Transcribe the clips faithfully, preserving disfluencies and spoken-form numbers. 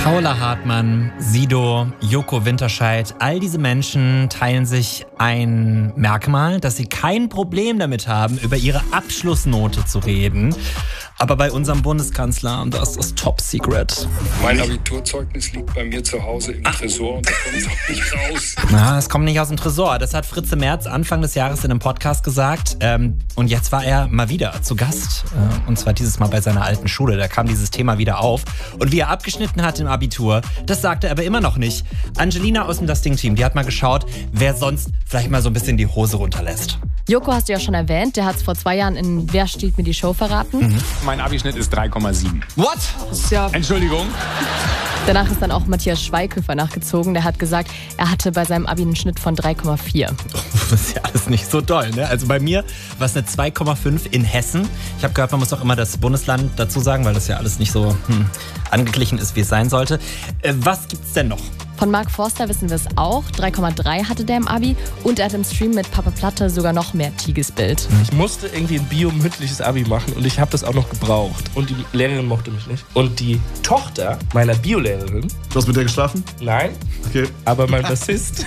Paula Hartmann, Sido, Joko Winterscheid, all diese Menschen teilen sich ein Merkmal, dass sie kein Problem damit haben, über ihre Abschlussnote zu reden. Aber bei unserem Bundeskanzler, das ist Top Secret. Mein Abiturzeugnis liegt bei mir zu Hause im Tresor und da kommt es auch nicht raus. Na, es kommt nicht aus dem Tresor. Das hat Fritze Merz Anfang des Jahres in einem Podcast gesagt. Ähm, und jetzt war er mal wieder zu Gast. Äh, und zwar dieses Mal bei seiner alten Schule. Da kam dieses Thema wieder auf. Und wie er abgeschnitten hat im Abitur, das sagte er aber immer noch nicht. Angelina aus dem Das Ding-Team, die hat mal geschaut, wer sonst vielleicht mal so ein bisschen die Hose runterlässt. Joko hast du ja schon erwähnt, der hat es vor zwei Jahren in Wer stiehlt mir die Show verraten. Mhm. Mein Abischnitt ist drei Komma sieben. What? Ja. Entschuldigung. Danach ist dann auch Matthias Schweighöfer nachgezogen. Der hat gesagt, er hatte bei seinem Abi einen Schnitt von drei Komma vier. Das ist ja alles nicht so doll, ne? Also bei mir war es eine zwei Komma fünf in Hessen. Ich habe gehört, man muss auch immer das Bundesland dazu sagen, weil das ja alles nicht so hm, angeglichen ist, wie es sein sollte. Äh, was gibt's denn noch? Von Mark Forster wissen wir es auch. drei Komma drei hatte der im Abi. Und er hat im Stream mit Papa Platte sogar noch mehr Tigesbild. Ich musste irgendwie ein bio-mündliches Abi machen und ich habe das auch noch gebraucht. Und die Lehrerin mochte mich nicht. Und die Tochter meiner Biolehrerin... Du hast mit der geschlafen? Nein. Okay. Aber mein Bassist...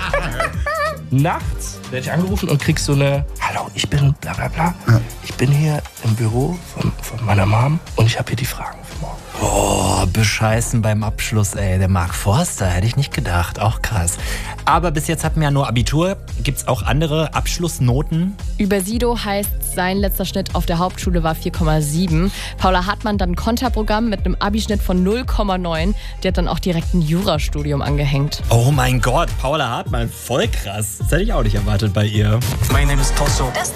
Nachts werde ich angerufen und krieg so eine... Hallo, ich bin bla bla bla. Ja. Ich bin hier im Büro von, von meiner Mom und ich habe hier die Fragen für morgen. Oh, bescheißen beim Abschluss, ey. Der Mark Forster, hätte ich nicht gedacht. Auch krass. Aber bis jetzt hatten wir ja nur Abitur. Gibt's auch andere Abschlussnoten? Über Sido heißt, sein letzter Schnitt auf der Hauptschule war vier Komma sieben. Paula Hartmann dann ein Konterprogramm mit einem Abi-Schnitt von null Komma neun. Der hat dann auch direkt ein Jurastudium angehängt. Oh mein Gott, Paula Hartmann, voll krass. Das hätte ich auch nicht erwartet bei ihr. My name is Tosso. Das